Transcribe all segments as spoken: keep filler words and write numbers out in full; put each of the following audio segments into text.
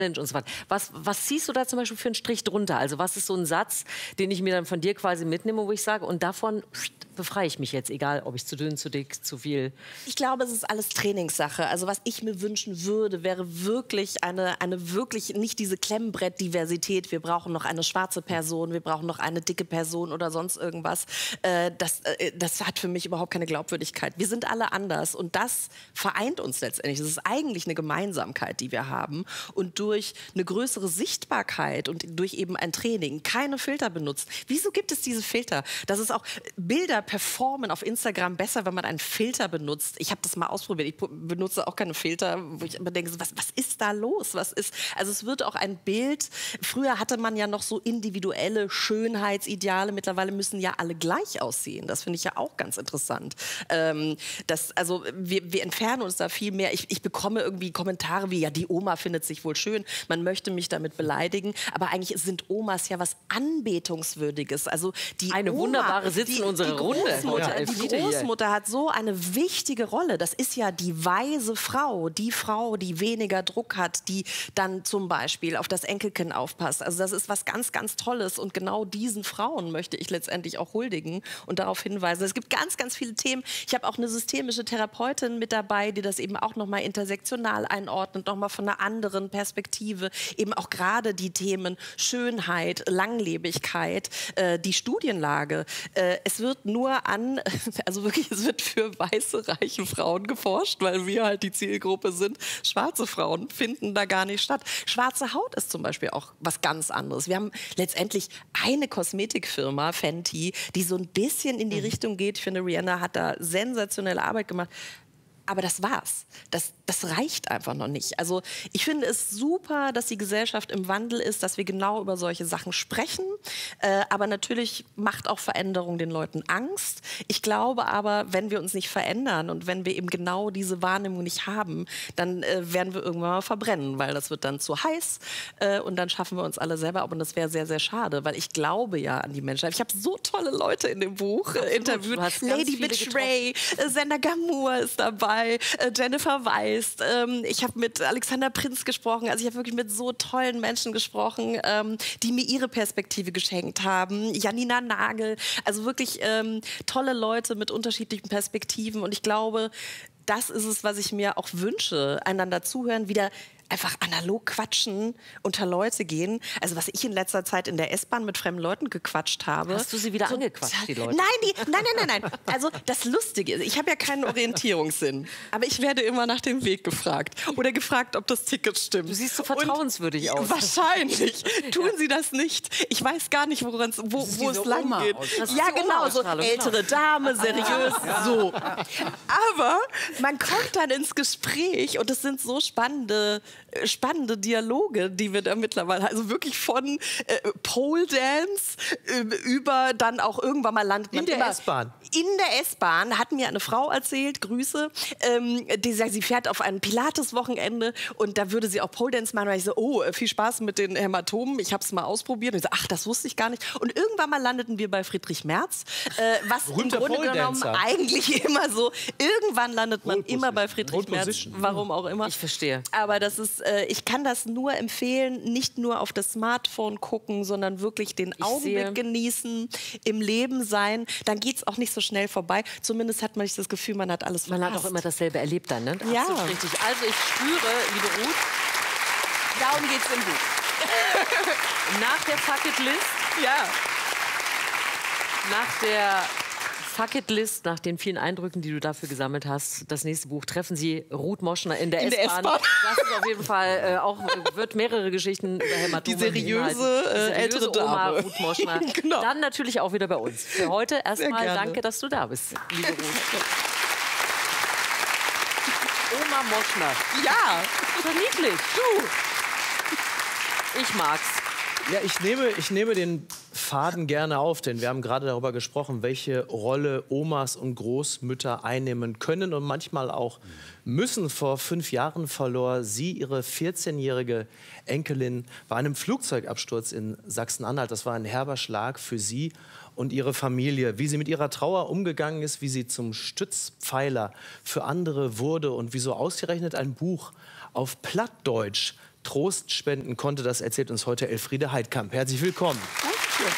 und so weiter. Was, was ziehst du da zum Beispiel für einen Strich drunter? Also was ist so ein Satz, den ich mir dann von dir quasi mitnehme, wo ich sage, und davon befreie ich mich jetzt, egal ob ich zu dünn, zu dick, zu viel. Ich glaube, es ist alles Trainingssache. Also was ich mir wünschen würde, wäre wirklich eine, eine wirklich, nicht diese Klemmbrett-Diversität. Wir brauchen noch eine schwarze Person, wir brauchen noch eine dicke Person oder sonst irgendwas. Äh, das, äh, das hat für mich überhaupt keine Glaubwürdigkeit. Wir sind alle anders und das vereint uns letztendlich. Das ist eigentlich eine Gemeinsamkeit, die wir haben. Und durch eine größere Sichtbarkeit und durch eben ein Training keine Filter benutzt. Wieso gibt es diese Filter? Das ist auch, Bilder performen auf Instagram besser, wenn man einen Filter benutzt. Ich habe das mal ausprobiert. Ich benutze auch keine Filter, wo ich immer denke, was, was ist da los? Was ist, also es wird auch ein Bild, früher hatte man ja noch so individuelle Schönheitsideale, mittlerweile müssen ja alle gleich aussehen. Das finde ich ja auch ganz interessant. Ähm, das, also wir, wir entfernen uns da viel mehr. Ich, ich bekomme irgendwie Kommentare wie, ja, die Oma findet sich wohl schön. Man möchte mich damit beleidigen, aber eigentlich sind Omas ja was Anbetungswürdiges. Also die Eine Oma, wunderbare Sitz in unserer Runde. Großmutter, Ja, die Großmutter hat so eine wichtige Rolle. Das ist ja die weise Frau, die Frau, die weniger Druck hat, die dann zum Beispiel auf das Enkelkind aufpasst. Also das ist was ganz, ganz Tolles und genau diesen Frauen möchte ich letztendlich auch huldigen und darauf hinweisen. Es gibt ganz, ganz viele Themen. Ich habe auch eine systemische Therapeutin mit dabei, die das eben auch nochmal intersektional einordnet, nochmal von einer anderen Perspektive. Eben auch gerade die Themen Schönheit, Langlebigkeit, äh, die Studienlage. Äh, es wird nur an, also wirklich, es wird für weiße, reiche Frauen geforscht, weil wir halt die Zielgruppe sind. Schwarze Frauen finden da gar nicht statt. Schwarze Haut ist zum Beispiel auch was ganz anderes. Wir haben letztendlich eine Kosmetikfirma, Fenty, die so ein bisschen in die mhm. Richtung geht. Ich finde, Rihanna hat da sensationelle Arbeit gemacht. Aber das war's. Das, das reicht einfach noch nicht. Also ich finde es super, dass die Gesellschaft im Wandel ist, dass wir genau über solche Sachen sprechen. Äh, aber natürlich macht auch Veränderung den Leuten Angst. Ich glaube aber, wenn wir uns nicht verändern und wenn wir eben genau diese Wahrnehmung nicht haben, dann äh, werden wir irgendwann mal verbrennen, weil das wird dann zu heiß äh, und dann schaffen wir uns alle selber ab. Und das wäre sehr, sehr schade, weil ich glaube ja an die Menschheit. Ich habe so tolle Leute in dem Buch äh, interviewt. Lady Bitch Ray, äh, Senda Gamur ist dabei. Jennifer Weist. Ähm, ich habe mit Alexander Prinz gesprochen. Also ich habe wirklich mit so tollen Menschen gesprochen, ähm, die mir ihre Perspektive geschenkt haben. Janina Nagel. Also wirklich ähm, tolle Leute mit unterschiedlichen Perspektiven. Und ich glaube, das ist es, was ich mir auch wünsche. Einander zuhören, wieder einfach analog quatschen, unter Leute gehen. Also was ich in letzter Zeit in der S-Bahn mit fremden Leuten gequatscht habe. Hast du sie wieder so, angequatscht, die Leute? Nein, die, nein, nein, nein, nein. Also das Lustige ist, ich habe ja keinen Orientierungssinn. Aber ich werde immer nach dem Weg gefragt. Oder gefragt, ob das Ticket stimmt. Du siehst so vertrauenswürdig Und aus. Wahrscheinlich. Tun ja. Sie das nicht. Ich weiß gar nicht, wo, wo es lang Oma geht. Ja, genau. So ältere Dame, seriös, ja. so. Aber man kommt dann ins Gespräch und es sind so spannende spannende Dialoge, die wir da mittlerweile, also wirklich von äh, Pole Dance äh, über dann auch irgendwann mal landen. In der S-Bahn? In der S-Bahn hat mir eine Frau erzählt, Grüße, ähm, die sagt, sie fährt auf ein Pilates-Wochenende und da würde sie auch Pole Dance machen. Und ich so, oh, viel Spaß mit den Hämatomen, ich habe es mal ausprobiert. Und ich so, ach, das wusste ich gar nicht. Und irgendwann mal landeten wir bei Friedrich Merz, äh, was im Grunde genommen eigentlich immer so, irgendwann landet man immer bei Friedrich Merz, warum auch immer. Ich verstehe. Aber das ist ich kann das nur empfehlen, nicht nur auf das Smartphone gucken, sondern wirklich den ich Augenblick sehe. genießen, im Leben sein. Dann geht es auch nicht so schnell vorbei. Zumindest hat man nicht das Gefühl, man hat alles verpasst. Man hat auch immer dasselbe erlebt dann, ne? Ja. Absolut richtig. Also ich spüre, liebe Ruth, darum geht's im Buch. Nach der Fuck-It-List, ja. nach der Fuck-It-List, nach den vielen Eindrücken, die du dafür gesammelt hast, das nächste Buch, treffen Sie Ruth Moschner in der S-Bahn. Das ist auf jeden Fall äh, auch, wird mehrere Geschichten über Hämatome. Die seriöse, äh, seriöse ältere Dame. Oma Ruth Moschner. Genau. Dann natürlich auch wieder bei uns. Für heute erstmal danke, dass du da bist, liebe Ruth. Oma Moschner. Ja. So niedlich. Du. Ich mag's. Ja, ich nehme, ich nehme den Faden gerne auf, denn wir haben gerade darüber gesprochen, welche Rolle Omas und Großmütter einnehmen können und manchmal auch müssen. Vor fünf Jahren verlor sie ihre vierzehnjährige Enkelin bei einem Flugzeugabsturz in Sachsen-Anhalt. Das war ein herber Schlag für sie und ihre Familie. Wie sie mit ihrer Trauer umgegangen ist, wie sie zum Stützpfeiler für andere wurde und wieso ausgerechnet ein Buch auf Plattdeutsch Trost spenden konnte. Das erzählt uns heute Elfriede Heidkamp. Herzlich willkommen. Dankeschön.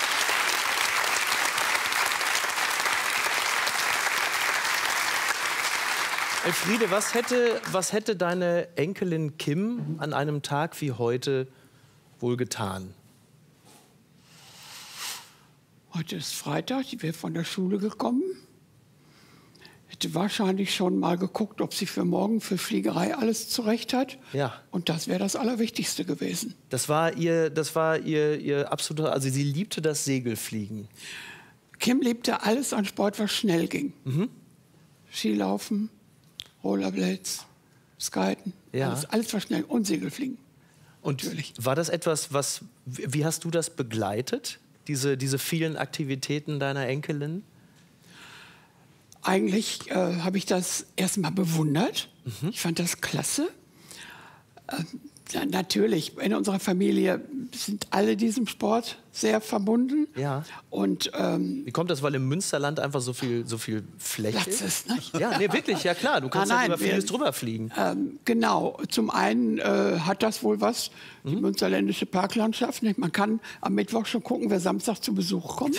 Elfriede, was hätte, was hätte deine Enkelin Kim an einem Tag wie heute wohl getan? Heute ist Freitag, die wäre von der Schule gekommen. Hätte wahrscheinlich schon mal geguckt, ob sie für morgen für Fliegerei alles zurecht hat. Ja. Und das wäre das Allerwichtigste gewesen. Das war ihr, das war ihr, ihr absoluter, also sie liebte das Segelfliegen. Kim liebte alles an Sport, was schnell ging. Mhm. Skilaufen, Rollerblades, Skiten, Ja. alles, alles was schnell und Segelfliegen. Und Natürlich. war das etwas, was, wie hast du das begleitet, diese, diese vielen Aktivitäten deiner Enkelin? Eigentlich äh, habe ich das erstmal bewundert. Mhm. Ich fand das klasse. Äh, ja, natürlich, in unserer Familie sind alle diesem Sport sehr verbunden. Ja. Und ähm, Wie kommt das, weil im Münsterland einfach so viel, so viel Fläche Platz ist, nicht? Ja, nee, wirklich, ja klar. Du kannst Ah, halt nein, über vieles wir- drüber fliegen. Ähm, genau. Zum einen äh, hat das wohl was, die münsterländische Parklandschaft. Nicht? Man kann am Mittwoch schon gucken, wer Samstag zu Besuch kommt.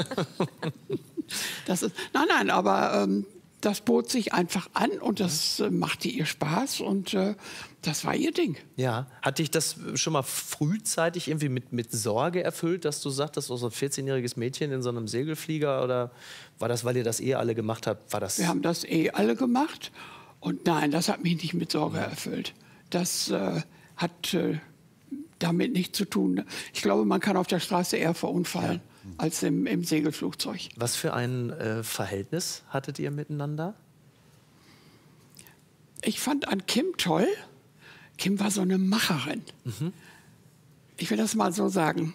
Das ist, nein, nein, aber ähm, das bot sich einfach an und das äh, machte ihr Spaß und äh, das war ihr Ding. Ja. Hat dich das schon mal frühzeitig irgendwie mit, mit Sorge erfüllt, dass du sagtest, so ein vierzehnjähriges Mädchen in so einem Segelflieger, oder war das, weil ihr das eh alle gemacht habt? War das Wir haben das eh alle gemacht und nein, das hat mich nicht mit Sorge erfüllt. Das äh, hat äh, damit nichts zu tun. Ich glaube, man kann auf der Straße eher verunfallen als im, im Segelflugzeug. Was für ein äh, Verhältnis hattet ihr miteinander? Ich fand an Kim toll, Kim war so eine Macherin. Ich will das mal so sagen.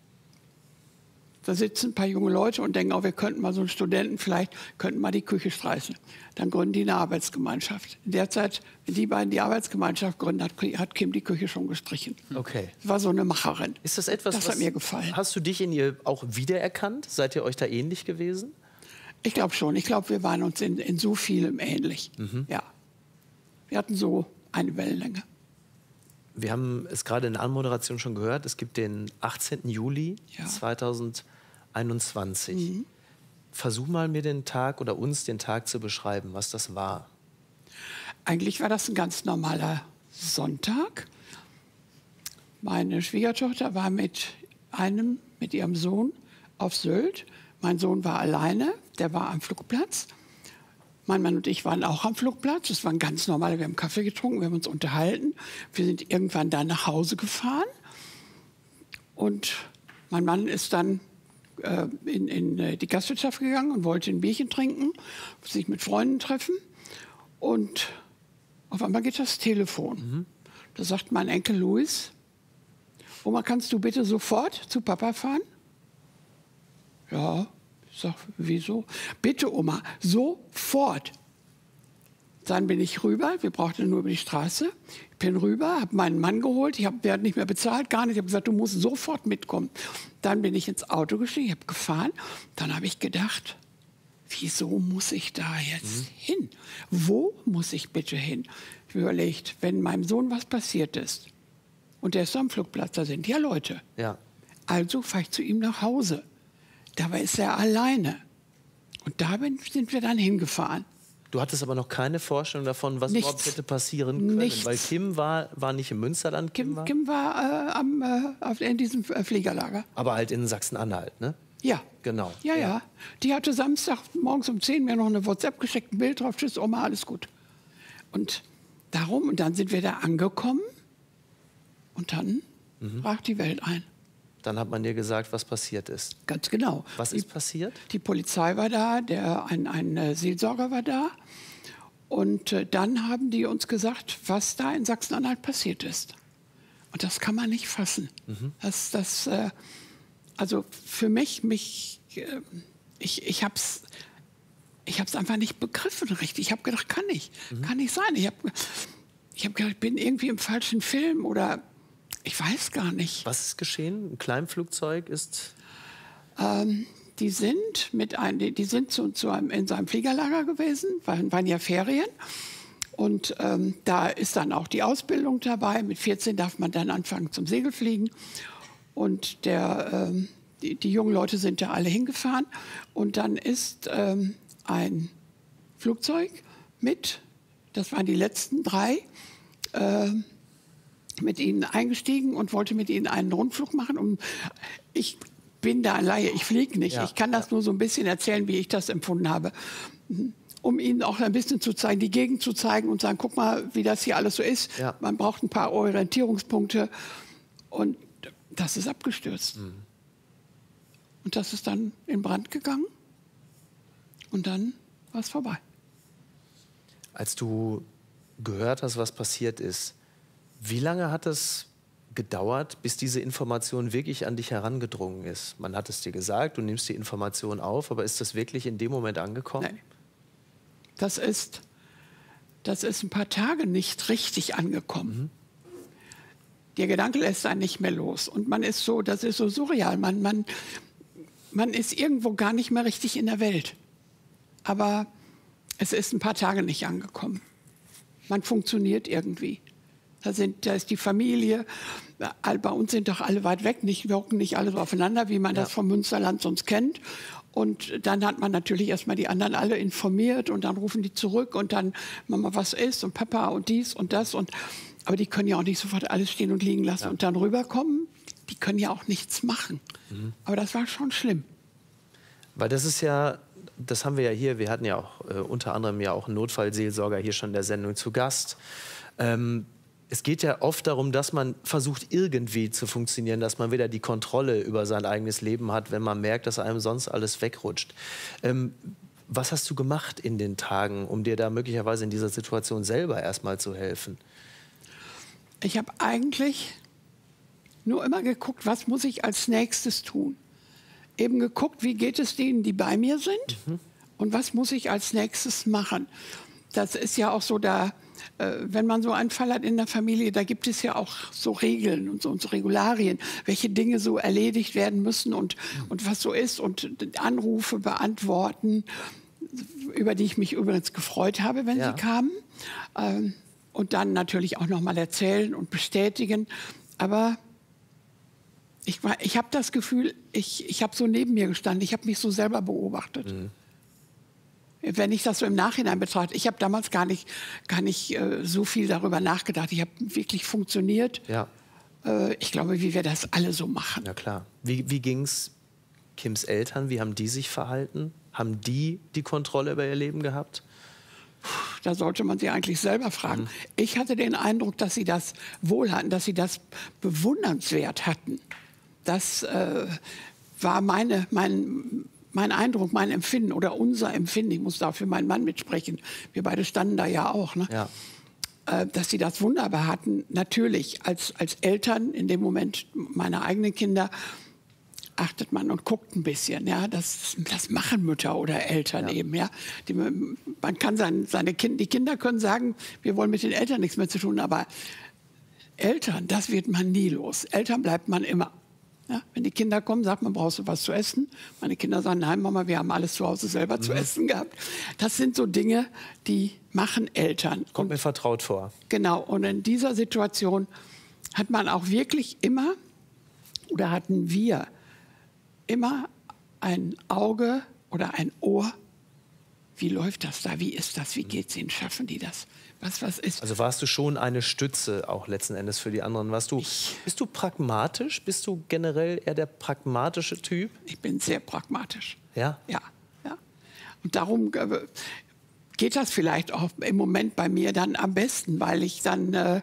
Da sitzen ein paar junge Leute und denken, oh, wir könnten mal so einen Studenten, vielleicht könnten mal die Küche streichen. Dann gründen die eine Arbeitsgemeinschaft. In der Zeit, wenn die beiden die Arbeitsgemeinschaft gründen, hat, hat Kim die Küche schon gestrichen. Okay. Sie war so eine Macherin. Ist das etwas, Das was, hat mir gefallen. Hast du dich in ihr auch wiedererkannt? Seid ihr euch da ähnlich gewesen? Ich glaube schon. Ich glaube, wir waren uns in, in so vielem ähnlich. Ja. Wir hatten so eine Wellenlänge. Wir haben es gerade in der Anmoderation schon gehört. Es gibt den achtzehnten Juli Ja. zweitausendeinundzwanzig. Versuch mal, mir den Tag oder uns den Tag zu beschreiben, was das war. Eigentlich war das ein ganz normaler Sonntag. Meine Schwiegertochter war mit einem, mit ihrem Sohn auf Sylt. Mein Sohn war alleine, der war am Flugplatz. Mein Mann und ich waren auch am Flugplatz. Das war ganz normal. Wir haben Kaffee getrunken, wir haben uns unterhalten. Wir sind irgendwann dann nach Hause gefahren. Und mein Mann ist dann äh, in, in äh, die Gastwirtschaft gegangen und wollte ein Bierchen trinken, sich mit Freunden treffen. Und auf einmal geht das Telefon. Mhm. Da sagt mein Enkel Louis, Oma, kannst du bitte sofort zu Papa fahren? Ja, ich sag, wieso? Bitte, Oma, sofort. Dann bin ich rüber, wir brauchten nur über die Straße. Ich bin rüber, habe meinen Mann geholt, ich hab, der hat nicht mehr bezahlt, gar nicht. Ich habe gesagt, du musst sofort mitkommen. Dann bin ich ins Auto gestiegen, ich habe gefahren. Dann habe ich gedacht, wieso muss ich da jetzt mhm. hin? Wo muss ich bitte hin? Ich habe überlegt, wenn meinem Sohn was passiert ist und der ist am Flugplatz, da sind ja Leute. Ja. Also fahre ich zu ihm nach Hause. Dabei ist er alleine. Und da bin, sind wir dann hingefahren. Du hattest aber noch keine Vorstellung davon, was Nichts. überhaupt hätte passieren können. Nichts. Weil Kim war, war nicht im Münsterland. Kim, Kim, war, Kim war äh, am, äh, auf, in diesem äh, Fliegerlager. aber halt in Sachsen-Anhalt, ne? Ja. Genau. Ja, ja. Die hatte Samstag morgens um zehn mir noch eine WhatsApp geschickt, ein Bild drauf, tschüss, Oma, alles gut. Und darum, und dann sind wir da angekommen und dann Mhm. brach die Welt ein. Dann hat man dir gesagt, was passiert ist. Ganz genau. Was die, ist passiert? Die Polizei war da, der, ein, ein äh, Seelsorger war da. Und äh, dann haben die uns gesagt, was da in Sachsen-Anhalt passiert ist. Und das kann man nicht fassen. Mhm. Das, das, äh, also für mich, mich äh, ich, ich habe es ich hab's einfach nicht begriffen richtig. Ich habe gedacht, kann nicht, mhm. kann nicht sein. Ich habe ich hab gedacht, ich bin irgendwie im falschen Film oder ich weiß gar nicht. Was ist geschehen? Ein Kleinflugzeug ist... Ähm, die sind, mit ein, die, die sind zu, zu einem, in so einem Fliegerlager gewesen, waren, waren ja Ferien. Und ähm, da ist dann auch die Ausbildung dabei. Mit vierzehn darf man dann anfangen zum Segelfliegen. Und der, ähm, die, die jungen Leute sind da alle hingefahren. Und dann ist ähm, ein Flugzeug mit, das waren die letzten drei, äh, mit ihnen eingestiegen und wollte mit ihnen einen Rundflug machen. Um, ich bin da ein Laie, ich fliege nicht. Ja, ich kann das ja. nur so ein bisschen erzählen, wie ich das empfunden habe. Um ihnen auch ein bisschen zu zeigen, die Gegend zu zeigen und sagen, guck mal, wie das hier alles so ist. Ja. Man braucht ein paar Orientierungspunkte. Und das ist abgestürzt. Mhm. Und das ist dann in Brand gegangen. Und dann war es vorbei. Als du gehört hast, was passiert ist, wie lange hat es gedauert, bis diese Information wirklich an dich herangedrungen ist? Man hat es dir gesagt, du nimmst die Information auf, aber ist das wirklich in dem Moment angekommen? Nein. Das ist, das ist ein paar Tage nicht richtig angekommen. Mhm. Der Gedanke lässt einen nicht mehr los. Und man ist so, das ist so surreal. Man, man, man ist irgendwo gar nicht mehr richtig in der Welt. Aber es ist ein paar Tage nicht angekommen. Man funktioniert irgendwie. Da, sind, da ist die Familie. Bei uns sind doch alle weit weg. Nicht, wir hocken nicht alle so aufeinander, wie man ja. das vom Münsterland sonst kennt. Und dann hat man natürlich erstmal die anderen alle informiert. Und dann rufen die zurück. Und dann, Mama, was ist? Und Papa und dies und das. Und, aber die können ja auch nicht sofort alles stehen und liegen lassen ja. und dann rüberkommen. Die können ja auch nichts machen. Mhm. Aber das war schon schlimm. Weil das ist ja... Das haben wir ja hier, wir hatten ja auch äh, unter anderem ja auch einen Notfallseelsorger hier schon in der Sendung zu Gast. Ähm, es geht ja oft darum, dass man versucht, irgendwie zu funktionieren, dass man wieder die Kontrolle über sein eigenes Leben hat, wenn man merkt, dass einem sonst alles wegrutscht. Ähm, was hast du gemacht in den Tagen, um dir da möglicherweise in dieser Situation selber erstmal zu helfen? Ich habe eigentlich nur immer geguckt, was muss ich als nächstes tun? Eben geguckt, wie geht es denen, die bei mir sind mhm. und was muss ich als nächstes machen. Das ist ja auch so, da, äh, wenn man so einen Fall hat in der Familie, da gibt es ja auch so Regeln und so, und so Regularien, welche Dinge so erledigt werden müssen und, mhm. und was so ist und Anrufe beantworten, über die ich mich übrigens gefreut habe, wenn ja. sie kamen. Ähm, und dann natürlich auch noch mal erzählen und bestätigen. Aber Ich, ich habe das Gefühl, ich, ich habe so neben mir gestanden, ich habe mich so selber beobachtet. Mhm. Wenn ich das so im Nachhinein betrachte, ich habe damals gar nicht, gar nicht äh, so viel darüber nachgedacht. Ich habe wirklich funktioniert. Ja. Äh, ich glaube, wie wir das alle so machen. Ja, klar. Wie, wie ging es Kims Eltern? Wie haben die sich verhalten? Haben die die Kontrolle über ihr Leben gehabt? Da sollte man sie eigentlich selber fragen. Mhm. Ich hatte den Eindruck, dass sie das wohl hatten, dass sie das bewundernswert hatten. Das äh, war meine, mein, mein Eindruck, mein Empfinden oder unser Empfinden. Ich muss da für meinen Mann mitsprechen. Wir beide standen da ja auch. Ne? Ja. Äh, dass sie das wunderbar hatten. Natürlich, als, als Eltern, in dem Moment meiner eigenen Kinder, achtet man und guckt ein bisschen. Ja? Das, das machen Mütter oder Eltern ja. eben. Ja? Die, man kann sein, seine kind, die Kinder können sagen, wir wollen mit den Eltern nichts mehr zu tun. Aber Eltern, das wird man nie los. Eltern bleibt man immer. Ja, wenn die Kinder kommen, sagt man, brauchst du was zu essen? Meine Kinder sagen, nein, Mama, wir haben alles zu Hause selber mhm. zu essen gehabt. Das sind so Dinge, die machen Eltern. Kommt und, mir vertraut vor. Genau, und in dieser Situation hat man auch wirklich immer, oder hatten wir immer ein Auge oder ein Ohr. Wie läuft das da? Wie ist das? Wie geht's ihnen? Schaffen die das? Was, was ist? Also warst du schon eine Stütze auch letzten Endes für die anderen? Warst du, bist du pragmatisch? Bist du generell eher der pragmatische Typ? Ich bin sehr pragmatisch. Ja? Ja. ja. Und darum äh, geht das vielleicht auch im Moment bei mir dann am besten, weil ich dann, äh,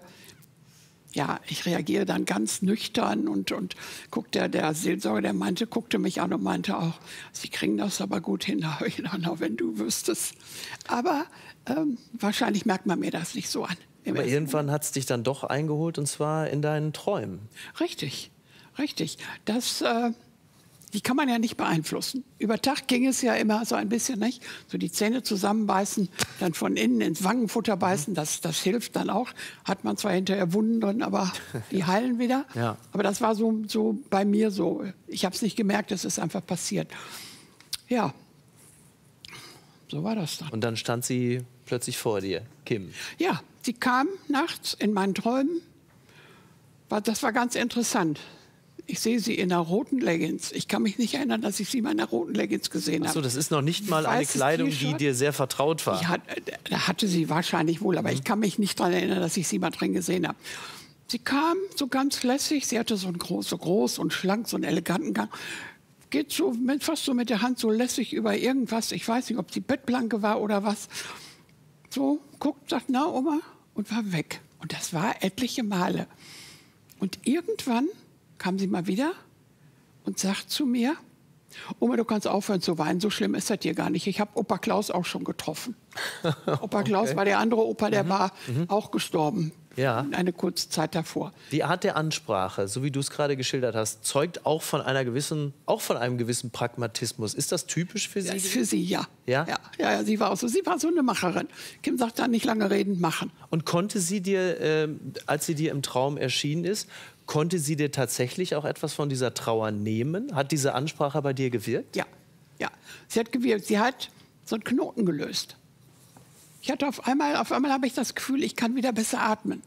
ja, ich reagiere dann ganz nüchtern und, und guckt der, der Seelsorger, der meinte, guckte mich an und meinte auch, Sie kriegen das aber gut hin, na, wenn du wüsstest. Aber ähm, wahrscheinlich merkt man mir das nicht so an. Aber irgendwann hat es dich dann doch eingeholt, und zwar in deinen Träumen. Richtig, richtig. Das, äh, die kann man ja nicht beeinflussen. Über Tag ging es ja immer so ein bisschen, nicht? So die Zähne zusammenbeißen, dann von innen ins Wangenfutter beißen, das, das hilft dann auch. Hat man zwar hinterher Wunden drin, aber die heilen wieder. Ja. Aber das war so, so bei mir so. Ich habe es nicht gemerkt, es ist einfach passiert. Ja, so war das dann. Und dann stand sie plötzlich vor dir, Kim. Ja, sie kam nachts in meinen Träumen. Das war ganz interessant. Ich sehe sie in einer roten Leggings. Ich kann mich nicht erinnern, dass ich sie mal in einer roten Leggings gesehen habe. Ach so, das ist noch nicht mal eine Weißes Kleidung, die T-Shirt. dir sehr vertraut war. Die hat, da hatte sie wahrscheinlich wohl, aber Mhm. ich kann mich nicht daran erinnern, dass ich sie mal drin gesehen habe. Sie kam so ganz lässig. Sie hatte so einen groß, so groß und schlank, so einen eleganten Gang. Geht so mit, fast so mit der Hand so lässig über irgendwas. Ich weiß nicht, ob die Bettplanke war oder was. So guckt, sagt, na Oma, und war weg. Und das war etliche Male. Und irgendwann kam sie mal wieder und sagt zu mir, Oma, du kannst aufhören zu weinen, so schlimm ist das hier gar nicht. Ich habe Opa Klaus auch schon getroffen. Opa Klaus Okay. war der andere Opa, der Mhm. war Mhm. auch gestorben. Ja. Eine kurze Zeit davor. Die Art der Ansprache, so wie du es gerade geschildert hast, zeugt auch von einer gewissen, auch von einem gewissen Pragmatismus. Ist das typisch für Sie? Das ist für sie, ja. Ja? Ja, ja, ja, sie war auch so. Sie war so eine Macherin. Kim sagt dann nicht lange reden, machen. Und konnte sie dir, äh, als sie dir im Traum erschienen ist, konnte sie dir tatsächlich auch etwas von dieser Trauer nehmen? Hat diese Ansprache bei dir gewirkt? Ja, ja. Sie hat gewirkt. Sie hat so einen Knoten gelöst. Ich hatte auf einmal, auf einmal habe ich das Gefühl, ich kann wieder besser atmen.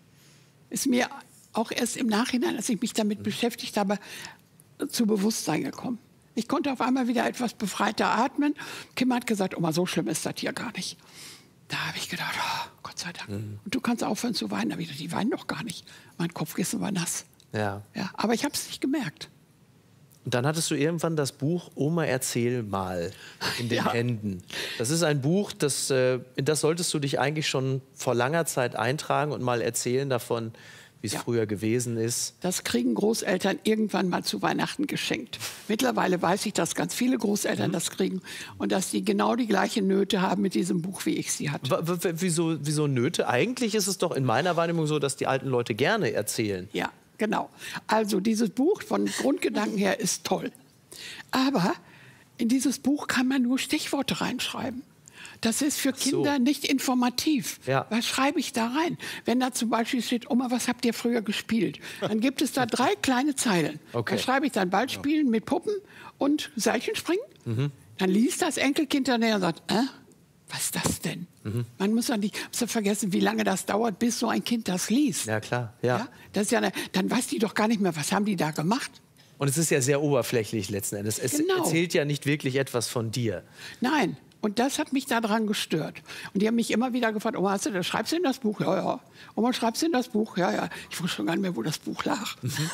Ist mir auch erst im Nachhinein, als ich mich damit beschäftigt habe, zu Bewusstsein gekommen. Ich konnte auf einmal wieder etwas befreiter atmen. Kim hat gesagt, Oma, so schlimm ist das hier gar nicht. Da habe ich gedacht, oh, Gott sei Dank. Mhm. Und du kannst aufhören zu weinen. Da habe ich gedacht, die weinen doch gar nicht. Mein Kopfkissen war nass. Ja. Ja, aber ich habe es nicht gemerkt. Und dann hattest du irgendwann das Buch Oma, erzähl mal in den Ja. Händen. Das ist ein Buch, das, äh, in das solltest du dich eigentlich schon vor langer Zeit eintragen und mal erzählen davon, wie es Ja. früher gewesen ist. Das kriegen Großeltern irgendwann mal zu Weihnachten geschenkt. Mittlerweile weiß ich, dass ganz viele Großeltern das kriegen und dass die genau die gleiche Nöte haben mit diesem Buch, wie ich sie hatte. W w- wieso, wieso Nöte? Eigentlich ist es doch in meiner Wahrnehmung so, dass die alten Leute gerne erzählen. Ja, genau. Also dieses Buch von Grundgedanken her ist toll. Aber in dieses Buch kann man nur Stichworte reinschreiben. Das ist für so. Kinder nicht informativ. Ja. Was schreibe ich da rein? Wenn da zum Beispiel steht, Oma, was habt ihr früher gespielt? Dann gibt es da drei kleine Zeilen. Okay. Da schreibe ich dann Ballspielen mit Puppen und Seilchenspringen. Mhm. Dann liest das Enkelkind danach und sagt, äh, was ist das denn? Mhm. Man muss ja nicht muss ja vergessen, wie lange das dauert, bis so ein Kind das liest. Ja, klar. Ja. Ja, das ist ja eine, dann weiß die doch gar nicht mehr, was haben die da gemacht. Und es ist ja sehr oberflächlich letzten Endes. Es Genau. erzählt ja nicht wirklich etwas von dir. Nein, und das hat mich daran gestört. Und die haben mich immer wieder gefragt, Oma, hast du das, schreibst du in das Buch? Ja, ja. Oma, schreibst du in das Buch? Ja, ja. Ich wusste schon gar nicht mehr, wo das Buch lag.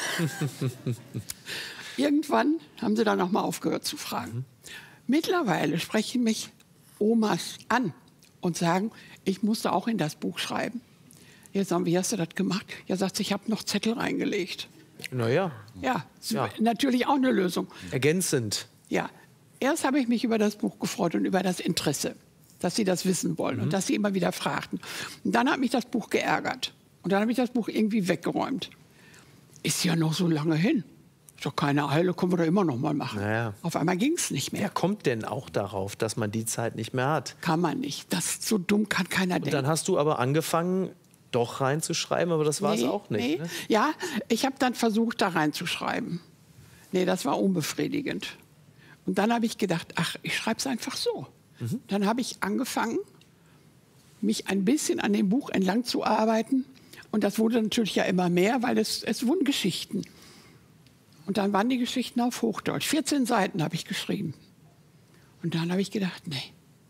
Irgendwann haben sie dann noch mal aufgehört zu fragen. Mittlerweile sprechen mich Omas an und sagen, ich musste auch in das Buch schreiben. Jetzt sagen wir, wie hast du das gemacht? Ja, sagt sie, ich habe noch Zettel reingelegt. Naja, Ja, Ja. natürlich auch eine Lösung. ergänzend. Ja, erst habe ich mich über das Buch gefreut und über das Interesse, dass sie das wissen wollen und dass sie immer wieder fragten. Und dann hat mich das Buch geärgert. Und dann habe ich das Buch irgendwie weggeräumt. Ist ja noch so lange hin. Ist doch keine Eile, können wir doch immer noch mal machen. Naja. Auf einmal ging es nicht mehr. Wer kommt denn auch darauf, dass man die Zeit nicht mehr hat? Kann man nicht. Das so dumm kann keiner Und denken. dann hast du aber angefangen, doch reinzuschreiben, aber das war es Nee, auch nicht. nee. Ne? Ja, ich habe dann versucht, da reinzuschreiben. Nee, das war unbefriedigend. Und dann habe ich gedacht, ach, ich schreibe es einfach so. Mhm. Dann habe ich angefangen, mich ein bisschen an dem Buch entlang zu arbeiten. Und das wurde natürlich ja immer mehr, weil es, es wurden Geschichten. Und dann waren die Geschichten auf Hochdeutsch. vierzehn Seiten habe ich geschrieben. Und dann habe ich gedacht, nee,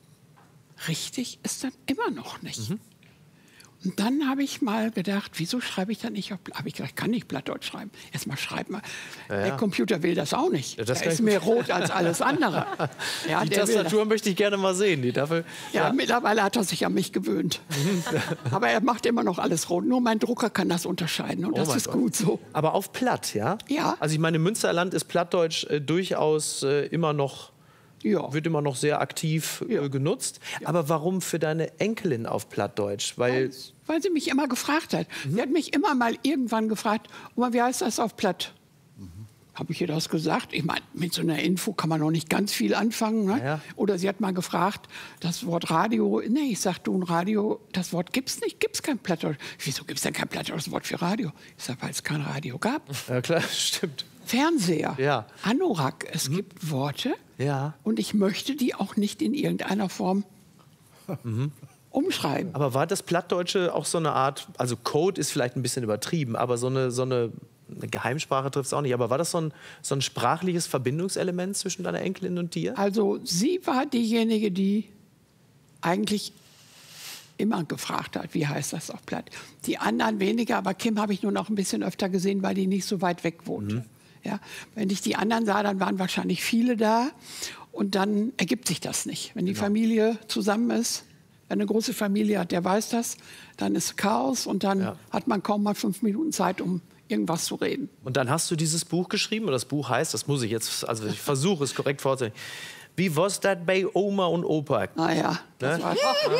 richtig ist das immer noch nicht. Mhm. Und dann habe ich mal gedacht, wieso schreibe ich dann nicht auf Habe ich gedacht, ich kann nicht Plattdeutsch schreiben. Erst mal schreib mal. Ja, ja. Der Computer will das auch nicht. Ja, das der kann ist ich- mehr rot als alles andere. Ja, Die der will Tastatur möchte ich gerne mal sehen. Die dafür, das. Ja, mittlerweile hat er sich an mich gewöhnt. Aber er macht immer noch alles rot. Nur mein Drucker kann das unterscheiden. Und Oh das mein ist Gott. gut so. Aber auf Platt, ja? Ja. Also ich meine, im Münsterland ist Plattdeutsch äh, durchaus äh, immer noch, Ja. wird immer noch sehr aktiv äh, Ja. genutzt. Aber warum für deine Enkelin auf Plattdeutsch? Weil, Weil sie mich immer gefragt hat. Sie hat mich immer mal irgendwann gefragt, Oma, wie heißt das auf Platt? Habe ich ihr das gesagt? Ich meine, mit so einer Info kann man noch nicht ganz viel anfangen. Ne? Ja. Oder sie hat mal gefragt, das Wort Radio, nee, ich sag, du, ein Radio, das Wort gibt's nicht, gibt's kein Plattdeutsch. Wieso gibt's denn kein plattdeutsches Wort für Radio? Ich sag, weil es kein Radio gab. ja klar, stimmt. Fernseher, Ja. Anorak, es gibt Worte Ja. und ich möchte die auch nicht in irgendeiner Form umschreiben. Aber war das Plattdeutsche auch so eine Art, also Code ist vielleicht ein bisschen übertrieben, aber so eine, so eine, eine Geheimsprache trifft es auch nicht, aber war das so ein, so ein sprachliches Verbindungselement zwischen deiner Enkelin und dir? Also sie war diejenige, die eigentlich immer gefragt hat, wie heißt das auf Platt. Die anderen weniger, aber Kim habe ich nur noch ein bisschen öfter gesehen, weil die nicht so weit weg wohnte. Mhm. Ja, wenn ich die anderen sah, dann waren wahrscheinlich viele da und dann ergibt sich das nicht. Wenn die genau. Familie zusammen ist, wenn eine große Familie hat, der weiß das, dann ist Chaos und dann ja. hat man kaum mal fünf Minuten Zeit, um irgendwas zu reden. Und dann hast du dieses Buch geschrieben und das Buch heißt, das muss ich jetzt, also ich versuche es korrekt vorzustellen. Wie war's das bei Oma und Opa? Ah ja, das ne? war's.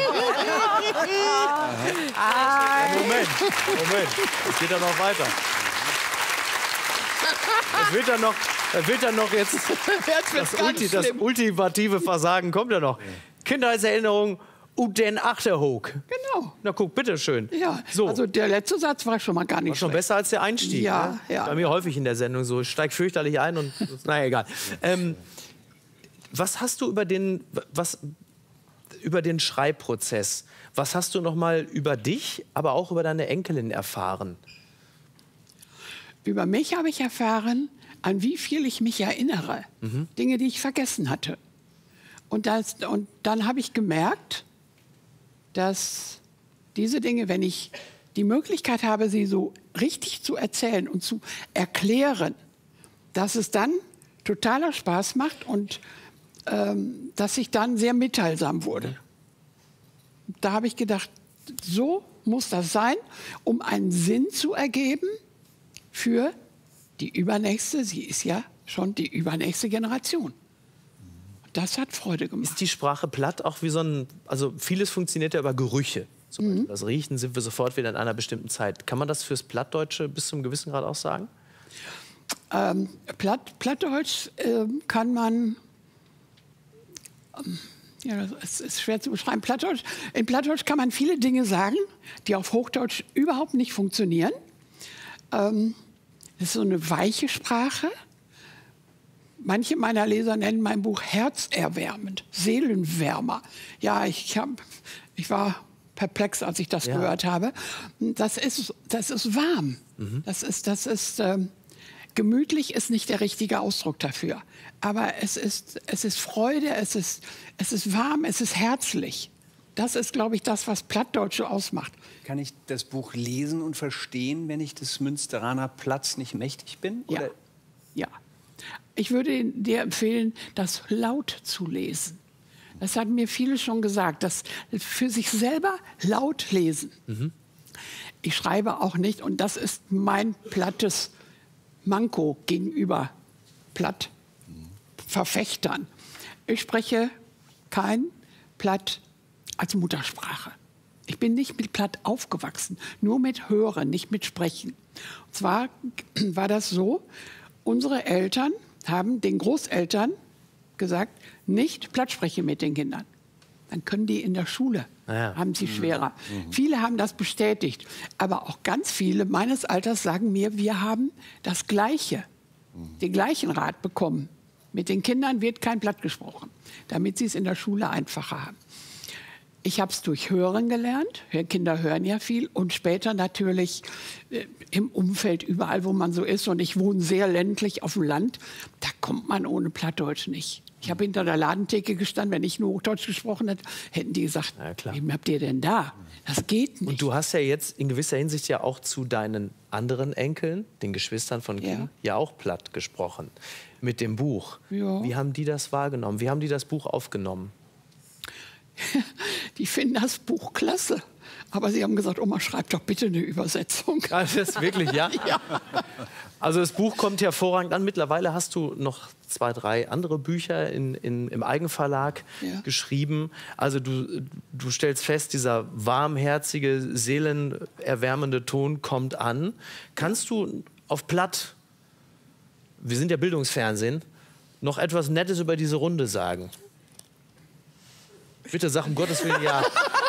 ah. Moment, Moment, es geht ja noch weiter. Es wird dann noch, es wird dann noch jetzt, das, Ulti, das ultimative Versagen kommt ja noch. Kindheitserinnerung und den Achterhoek. Genau. Na guck, bitteschön. Ja, so. Also der letzte Satz war schon mal gar nicht war schon schlecht. besser als der Einstieg. Ja, ne? ja. Bei mir häufig in der Sendung so, ich steige fürchterlich ein und, naja, egal. Ähm, was hast du über den, was, über den Schreibprozess, was hast du noch mal über dich, aber auch über deine Enkelin erfahren? Über mich habe ich erfahren, an wie viel ich mich erinnere. Mhm. Dinge, die ich vergessen hatte. Und, das, und dann habe ich gemerkt, dass diese Dinge, wenn ich die Möglichkeit habe, sie so richtig zu erzählen und zu erklären, dass es dann totaler Spaß macht und ähm, dass ich dann sehr mitteilsam wurde. Da habe ich gedacht, so muss das sein, um einen Sinn zu ergeben für die übernächste, sie ist ja schon die übernächste Generation. Das hat Freude gemacht. Ist die Sprache platt auch wie so ein, also vieles funktioniert ja über Gerüche. Zum Beispiel mhm. das Riechen sind wir sofort wieder in einer bestimmten Zeit. Kann man das fürs Plattdeutsche bis zum gewissen Grad auch sagen? Ähm, Platt, Plattdeutsch äh, kann man, ähm, ja, es ist schwer zu beschreiben. Plattdeutsch, in Plattdeutsch kann man viele Dinge sagen, die auf Hochdeutsch überhaupt nicht funktionieren. Ähm, das ist so eine weiche Sprache. Manche meiner Leser nennen mein Buch herzerwärmend, Seelenwärmer. Ja, ich, hab, ich war perplex, als ich das ja. gehört habe. Das ist, das ist warm. Mhm. Das ist, das ist ähm, gemütlich ist nicht der richtige Ausdruck dafür. Aber es ist, es ist Freude, es ist, es ist warm, es ist herzlich. Das ist, glaube ich, das, was Plattdeutsche ausmacht. Kann ich das Buch lesen und verstehen, wenn ich des Münsteraner Platz nicht mächtig bin? Ja. Oder? Ja. Ich würde dir empfehlen, das laut zu lesen. Das haben mir viele schon gesagt, das für sich selber laut lesen. Mhm. Ich schreibe auch nicht, und das ist mein plattes Manko gegenüber Plattverfechtern. Ich spreche kein Platt als Muttersprache. Ich bin nicht mit Platt aufgewachsen, nur mit Hören, nicht mit Sprechen. Und zwar war das so, unsere Eltern haben den Großeltern gesagt, nicht Platt sprechen mit den Kindern. Dann können die in der Schule, ja. haben sie schwerer. Mhm. Viele haben das bestätigt, aber auch ganz viele meines Alters sagen mir, wir haben das Gleiche, mhm. den gleichen Rat bekommen. Mit den Kindern wird kein Platt gesprochen, damit sie es in der Schule einfacher haben. Ich habe es durch Hören gelernt. Kinder hören ja viel. Und später natürlich äh, im Umfeld, überall, wo man so ist. Und ich wohne sehr ländlich auf dem Land. Da kommt man ohne Plattdeutsch nicht. Ich habe hinter der Ladentheke gestanden. Wenn ich nur Hochdeutsch gesprochen hätte, hätten die gesagt, ja, wem habt ihr denn da? Das geht nicht. Und du hast ja jetzt in gewisser Hinsicht ja auch zu deinen anderen Enkeln, den Geschwistern von Kim, ja, ja auch Platt gesprochen. Mit dem Buch. Ja. Wie haben die das wahrgenommen? Wie haben die das Buch aufgenommen? Die finden das Buch klasse. Aber sie haben gesagt, Oma, schreib doch bitte eine Übersetzung. Das ist wirklich, ja? Ja. Also das Buch kommt hervorragend an. Mittlerweile hast du noch zwei, drei andere Bücher in, in, im Eigenverlag ja. geschrieben. Also du, du stellst fest, dieser warmherzige, seelenerwärmende Ton kommt an. Kannst du auf Platt, wir sind ja Bildungsfernsehen, noch etwas Nettes über diese Runde sagen? Bitte sag um Gottes Willen ja.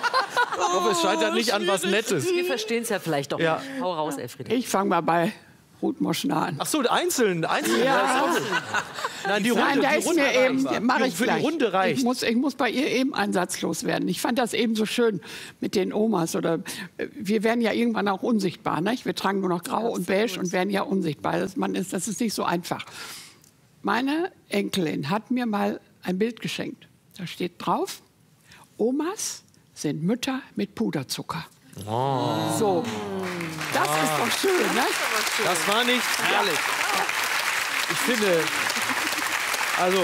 Ich hoffe, es scheitert nicht an was Nettes. Wir verstehen es ja vielleicht doch. Ja. Hau raus, Elfriede. Ich fange mal bei Ruth Moschner an. Ach so, einzeln, einzeln. Ja. Nein, die Runde, Nein, da die ist Runde mir eben, mache ich Für gleich. die Runde reicht. Ich muss, ich muss bei ihr eben einen Satz loswerden. Ich fand das eben so schön mit den Omas. Oder, wir werden ja irgendwann auch unsichtbar. Nicht? Wir tragen nur noch grau und beige und werden ja unsichtbar. Das, man ist, das ist nicht so einfach. Meine Enkelin hat mir mal ein Bild geschenkt. Da steht drauf, Omas sind Mütter mit Puderzucker. Oh. So, das oh. ist doch schön, ne? Das war nicht ehrlich. Ich finde, also,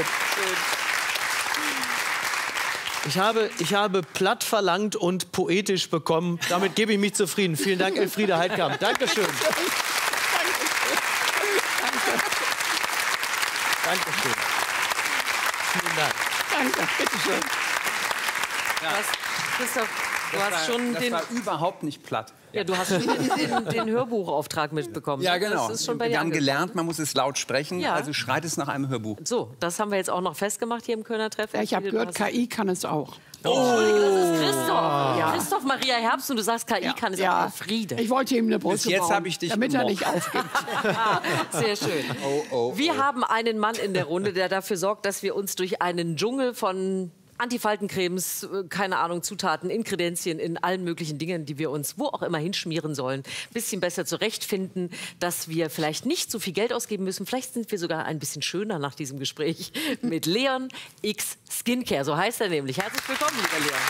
ich habe, ich habe platt verlangt und poetisch bekommen. Damit gebe ich mich zufrieden. Vielen Dank, Elfriede Heidkamp. Dankeschön. Dankeschön. Vielen Dank. Danke, bitteschön. Ja. Christoph, du das hast war, schon das den... war überhaupt nicht platt. Ja, du hast schon den, den, den Hörbuchauftrag mitbekommen. Ja, genau. Das ist schon bei wir dir haben angekommen. gelernt, man muss es laut sprechen, Ja. also schreit es nach einem Hörbuch. So, das haben wir jetzt auch noch festgemacht hier im Kölner Treffen. Ja, ich habe gehört, K I kann es auch. Oh. Entschuldige, das ist Christoph. Ja. Christoph Maria Herbst und du sagst, K I Ja, kann es ja. auch. Friede. Ich wollte ihm eine Brust Bis jetzt bauen, habe ich dich damit er gemobbt. nicht aufgibt. Sehr schön. Oh, oh, Wir oh. haben einen Mann in der Runde, der dafür sorgt, dass wir uns durch einen Dschungel von Antifaltencremes, äh, keine Ahnung, Zutaten, Inkredenzien in allen möglichen Dingen, die wir uns wo auch immer hinschmieren sollen, ein bisschen besser zurechtfinden, dass wir vielleicht nicht so viel Geld ausgeben müssen. Vielleicht sind wir sogar ein bisschen schöner nach diesem Gespräch mit Leon X Skincare. So heißt er nämlich. Herzlich willkommen, lieber Leon.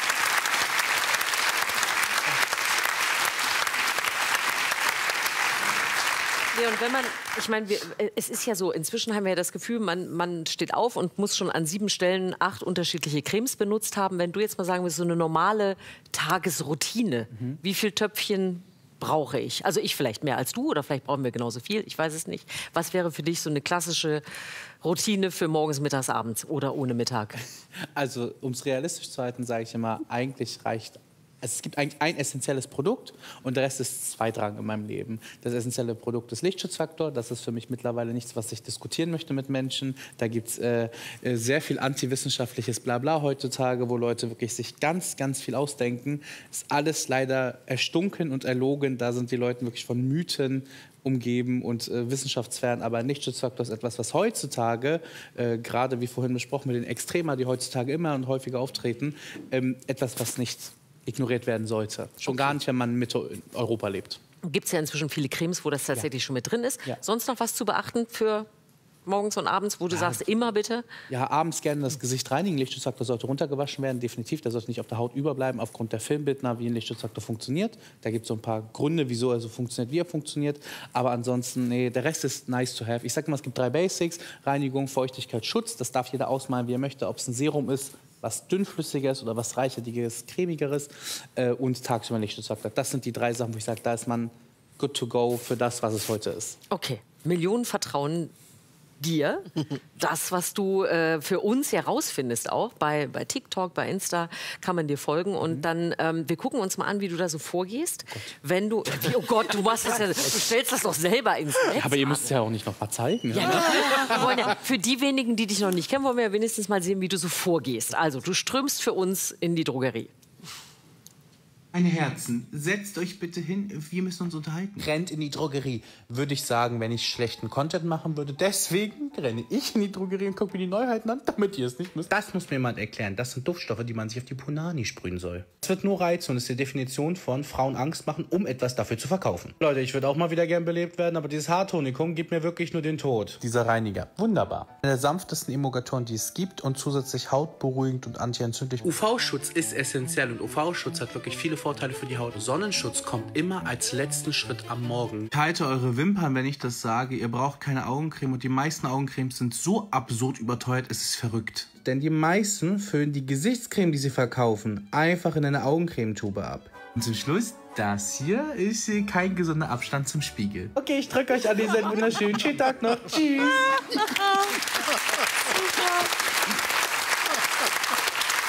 Und wenn man, ich meine, wir, es ist ja so, inzwischen haben wir ja das Gefühl, man, man steht auf und muss schon an sieben Stellen acht unterschiedliche Cremes benutzt haben. Wenn du jetzt mal sagen willst, so eine normale Tagesroutine, mhm. wie viel Töpfchen brauche ich? Also ich vielleicht mehr als du oder vielleicht brauchen wir genauso viel, ich weiß es nicht. Was wäre für dich so eine klassische Routine für morgens, mittags, abends oder ohne Mittag? Also um es realistisch zu halten, sage ich immer, eigentlich reicht Also es gibt eigentlich ein essentielles Produkt und der Rest ist zweitrangig in meinem Leben. Das essentielle Produkt ist Lichtschutzfaktor. Das ist für mich mittlerweile nichts, was ich diskutieren möchte mit Menschen. Da gibt es äh, sehr viel antiwissenschaftliches Blabla heutzutage, wo Leute wirklich sich ganz, ganz viel ausdenken. Ist alles leider erstunken und erlogen. Da sind die Leute wirklich von Mythen umgeben und äh, wissenschaftsfern. Aber ein Lichtschutzfaktor ist etwas, was heutzutage, äh, gerade wie vorhin besprochen mit den Extrema, die heutzutage immer und häufiger auftreten, ähm, etwas, was nicht ignoriert werden sollte. Schon okay. gar nicht, wenn man in Mitteleuropa lebt. Gibt es ja inzwischen viele Cremes, wo das tatsächlich ja. schon mit drin ist. Ja. Sonst noch was zu beachten für morgens und abends, wo du ja. sagst, immer bitte? Ja, abends gerne das Gesicht reinigen. Lichtschutzfaktor sollte runtergewaschen werden, definitiv. Der sollte nicht auf der Haut überbleiben, aufgrund der Filmbildner, wie ein Lichtschutzfaktor funktioniert. Da gibt es so ein paar Gründe, wieso er so funktioniert, wie er funktioniert. Aber ansonsten, nee, der Rest ist nice to have. Ich sage immer, es gibt drei Basics. Reinigung, Feuchtigkeit, Schutz. Das darf jeder ausmalen, wie er möchte. Ob es ein Serum ist, was dünnflüssiges oder was reichhaltiges, cremigeres äh, und tagsüber Lichtschutzfaktor. Das sind die drei Sachen, wo ich sage, da ist man good to go für das, was es heute ist. Okay, Millionen vertrauen dir. Das, was du äh, für uns herausfindest, auch bei, bei TikTok, bei Insta, kann man dir folgen. Und mhm. dann, ähm, wir gucken uns mal an, wie du da so vorgehst. Oh wenn du, wie, oh Gott, du, machst das ja, du stellst das doch selber ins Netz. Ja, aber ihr müsst es ja auch nicht noch mal zeigen. Ja, ja. Wir wollen ja, für die wenigen, die dich noch nicht kennen, wollen wir ja wenigstens mal sehen, wie du so vorgehst. Also, du strömst für uns in die Drogerie. Meine Herzen, setzt euch bitte hin, wir müssen uns unterhalten. Rennt in die Drogerie, würde ich sagen, wenn ich schlechten Content machen würde. Deswegen renne ich in die Drogerie und gucke mir die Neuheiten an, damit ihr es nicht müsst. Das muss mir jemand erklären. Das sind Duftstoffe, die man sich auf die Punani sprühen soll. Es wird nur reizen und ist die Definition von Frauen Angst machen, um etwas dafür zu verkaufen. Leute, ich würde auch mal wieder gern belebt werden, aber dieses Haartonikum gibt mir wirklich nur den Tod. Dieser Reiniger, wunderbar. Einer der sanftesten Emulgatoren, die es gibt und zusätzlich hautberuhigend und antientzündlich. U V-Schutz ist essentiell und U V-Schutz hat wirklich viele Vorteile für die Haut. Sonnenschutz kommt immer als letzten Schritt am Morgen. Halte eure Wimpern, wenn ich das sage. Ihr braucht keine Augencreme und die meisten Augencremes sind so absurd überteuert, es ist verrückt. Denn die meisten füllen die Gesichtscreme, die sie verkaufen, einfach in eine Augencremetube ab. Und zum Schluss, das hier ist kein gesunder Abstand zum Spiegel. Okay, ich drücke euch an, ihr seid wunderschön. Schönen Tag noch. Tschüss. Ich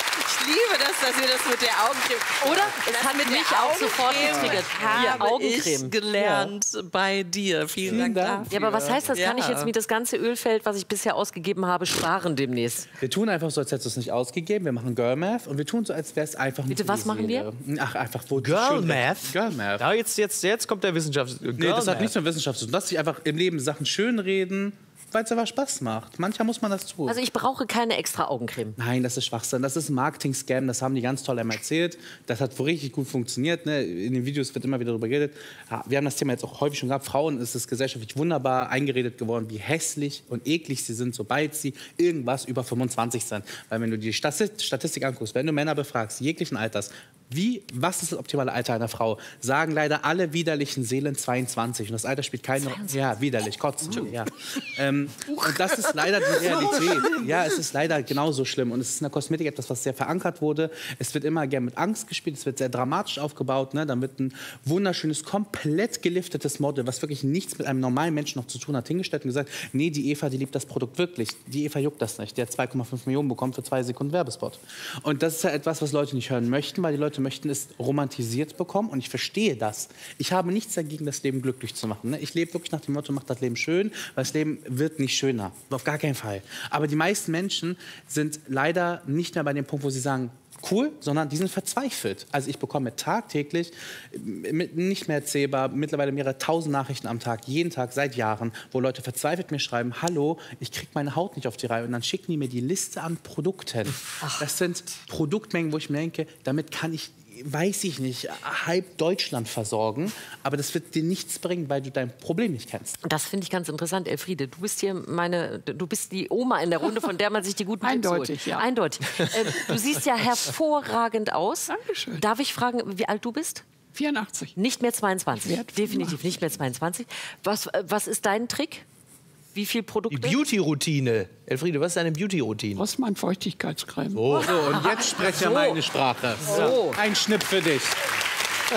liebe das, dass ihr das mit der Augencreme... Oder? Es hat mit mich der auch sofort Augencreme getriggert. Hier, habe Augencreme. ich gelernt bei dir. Vielen, Dank, Dank. dafür. Ja, aber was heißt das? Kann Ja. ich jetzt mir das ganze Ölfeld, was ich bisher ausgegeben habe, sparen demnächst? Wir tun einfach so, als hättest du es nicht ausgegeben. Wir machen Girl Math und wir tun so, als wäre es einfach Bitte, nur was die machen Seele. Ach, einfach wo Girl schön- Math? Girl Math. Ja, jetzt, jetzt, jetzt kommt der Wissenschaft. Nee, das hat nichts mit Wissenschaft zu tun. Lass dich einfach im Leben Sachen schönreden, weil es einfach Spaß macht. Manchmal muss man das tun. Also ich brauche keine extra Augencreme. Nein, das ist Schwachsinn. Das ist ein Marketing-Scam. Das haben die ganz toll einmal erzählt. Das hat wohl richtig gut funktioniert. Ne? In den Videos wird immer wieder darüber geredet. Ja, wir haben das Thema jetzt auch häufig schon gehabt. Frauen ist es gesellschaftlich wunderbar eingeredet geworden, wie hässlich und eklig sie sind, sobald sie irgendwas über fünfundzwanzig sind. Weil wenn du die Statistik, Statistik anguckst, wenn du Männer befragst, jeglichen Alters, wie, was ist das optimale Alter einer Frau, sagen leider alle widerlichen Seelen zweiundzwanzig. Und das Alter spielt keine Rolle. Ja, widerlich, kotzen. Ja. Ähm, und das ist leider die Realität. Ja, es ist leider genauso schlimm. Und es ist in der Kosmetik etwas, was sehr verankert wurde. Es wird immer gern mit Angst gespielt, es wird sehr dramatisch aufgebaut. Ne? Dann wird ein wunderschönes, komplett geliftetes Model, was wirklich nichts mit einem normalen Menschen noch zu tun hat, hingestellt und gesagt, nee, die Eva, die liebt das Produkt wirklich. Die Eva juckt das nicht. Der hat zwei Komma fünf Millionen bekommen für zwei Sekunden Werbespot. Und das ist ja etwas, was Leute nicht hören möchten, weil die Leute möchten es romantisiert bekommen. Und ich verstehe das. Ich habe nichts dagegen, das Leben glücklich zu machen. Ne? Ich lebe wirklich nach dem Motto, macht das Leben schön, weil das Leben wird nicht schöner. Auf gar keinen Fall. Aber die meisten Menschen sind leider nicht mehr bei dem Punkt, wo sie sagen, cool, sondern die sind verzweifelt. Also ich bekomme tagtäglich, mit, nicht mehr erzählbar, mittlerweile mehrere tausend Nachrichten am Tag, jeden Tag, seit Jahren, wo Leute verzweifelt mir schreiben, hallo, ich kriege meine Haut nicht auf die Reihe. Und dann schicken die mir die Liste an Produkten. Ach. Das sind Produktmengen, wo ich mir denke, damit kann ich, weiß ich nicht, halb Deutschland versorgen, aber das wird dir nichts bringen, weil du dein Problem nicht kennst. Das finde ich ganz interessant, Elfriede. Du bist hier meine, du bist die Oma in der Runde, von der man sich die guten Tipps holt. Eindeutig, ja. Eindeutig. Äh, du siehst ja hervorragend aus. Dankeschön. Darf ich fragen, wie alt du bist? vierundachtzig. Nicht mehr zweiundzwanzig. Ich werd Definitiv nicht mehr zweiundzwanzig. Was, äh, was ist dein Trick? Wie viel Produkte? Die Beauty-Routine. Elfriede, was ist deine Beauty-Routine? Rossmann Feuchtigkeitscreme. Oh. So, und jetzt spreche So. meine Sprache. So. Ein Schnipp für dich. Das